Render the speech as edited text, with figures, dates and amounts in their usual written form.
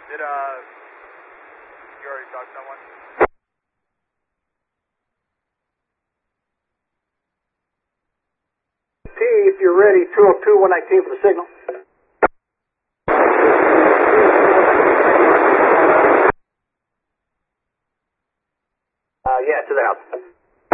Did, you already talk to someone? T, if you're ready, 202, 119 for the signal. Yeah, to the house.